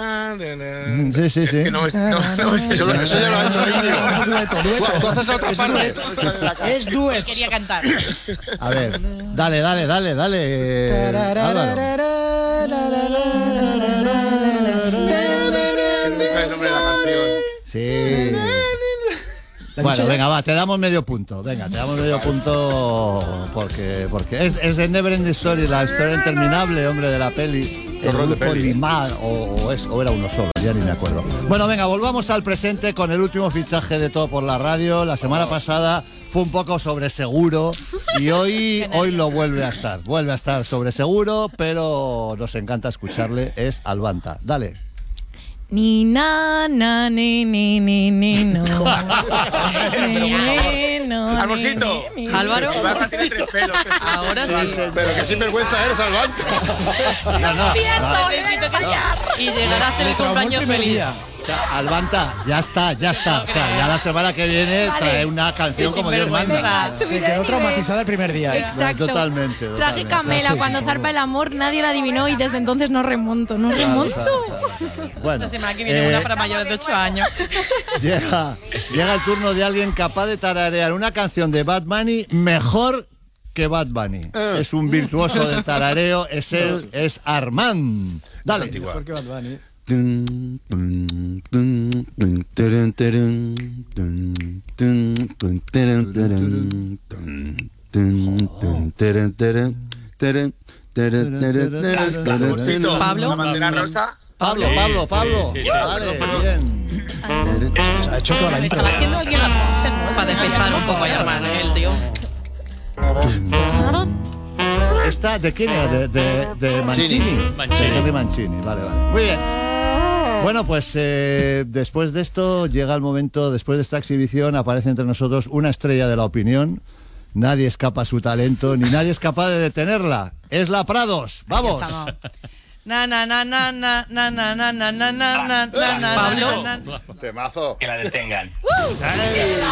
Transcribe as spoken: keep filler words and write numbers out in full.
na, na, na. Sí, sí, es sí. que no es, no, no es Eso, eso ya lo ha hecho Íñigo. Dueto, dueto. Tú, tú haces la otra Es parte. duets. Es duets. Quería cantar. A ver, dale, dale, dale, dale. eh, Álvaro. No sabe el nombre de la canción. Sí. Bueno, venga, va, te damos medio punto. Venga, te damos medio punto porque porque es, es el Never Ending Story, la historia interminable, hombre, de la peli. Qué horror de grupo peli. Limar, o, o, es, o era uno solo, ya ni me acuerdo. Bueno, venga, volvamos al presente con el último fichaje de Todo por la Radio. La semana pasada fue un poco sobre seguro y hoy, hoy lo vuelve a estar. Vuelve a estar sobre seguro, pero nos encanta escucharle. Es Albanta. Dale. Ni na na ni ni ni ni no. Ni, ni, no, ¡Al ni, mosquito! ni, ni. Álvaro, Albanta tiene tres pelos. ahora sí. Pero que sinvergüenza eres, Albanta. No, no, no. Necesito que y llegará a ser el Traumó el cumpleaños primer feliz. día. O sea, Albanta, ya está, ya está. O sea, ya la semana que viene Vale. trae una canción Sí, como Dios sinvergüenza. manda. Se Subiré quedó de nivel. traumatizada el primer día. ¿eh? Exacto. Totalmente, Traje totalmente. Camela cuando zarpa el amor, nadie la adivinó y desde entonces no remonto, no remonto. Bueno, La semana que viene eh, una para mayores de ocho años. llega, llega el turno de alguien capaz de tararear una canción de Bad Bunny mejor que Bad Bunny. Es un virtuoso del tarareo, es él, es Armand. Dale. antigua. Mejor que Bad Bunny. Mosquito, Pablo. la bandera rosa. Pablo, Pablo, Pablo. sí, sí, sí. Dale, bien. Ha hecho toda la Me intro. estaba haciendo alguien las voces, ¿no? Para despistar un poco a Germán, el tío. ¿Esta de quién era? De, de, de Mancini. Mancini. De Henry Mancini, vale, vale. Muy bien. Bueno, pues eh, después de esto llega el momento, después de esta exhibición aparece entre nosotros una estrella de la opinión. Nadie escapa a su talento, ni nadie es capaz de detenerla. Es la Prados. ¡Vamos! Na na na na na na na na na na na na na. Pablo. Temazo. Que la detengan.